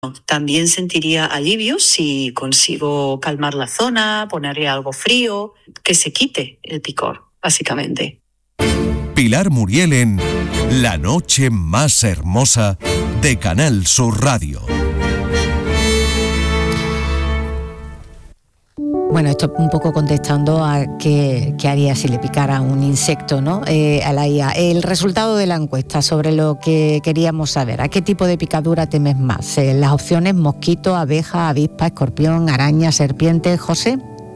También sentiría alivio si consigo calmar la zona, ponerle algo frío, que se quite el picor, básicamente. Pilar Muriel en La Noche Más Hermosa de Canal Sur Radio. Bueno, esto un poco contestando a qué haría si le picara un insecto, ¿no? A la IA. El resultado de la encuesta sobre lo que queríamos saber. ¿A qué tipo de picadura temes más? Las opciones: mosquito, abeja, avispa, escorpión, araña, serpiente. José.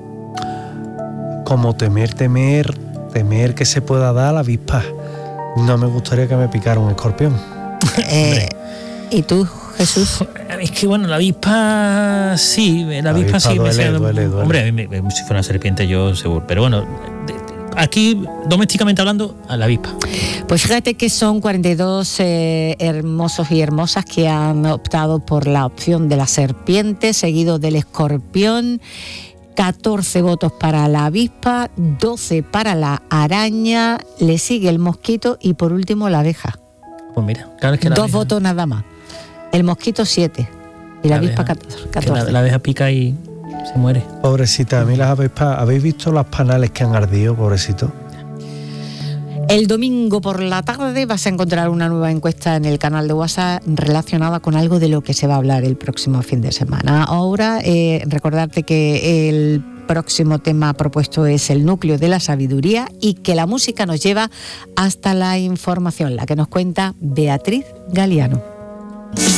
Como temer que se pueda dar a la avispa. No me gustaría que me picara un escorpión. ¿Y tú, Jesús? Es que bueno, la avispa sí, duele. Hombre, si fuera una serpiente yo seguro, pero bueno, aquí domésticamente hablando, a la avispa. Pues fíjate que son 42 hermosos y hermosas que han optado por la opción de la serpiente, seguido del escorpión. 14 votos para la avispa, 12 para la araña, le sigue el mosquito y por último la abeja. Pues mira, claro, es que 2 votos nada más. El mosquito 7 y la avispa 14. La abeja pica y se muere. Pobrecita, a mí las avispas, ¿habéis visto las panales que han ardido, pobrecito? El domingo por la tarde vas a encontrar una nueva encuesta en el canal de WhatsApp relacionada con algo de lo que se va a hablar el próximo fin de semana. Ahora, recordarte que el próximo tema propuesto es el núcleo de la sabiduría y que la música nos lleva hasta la información, la que nos cuenta Beatriz Galiano.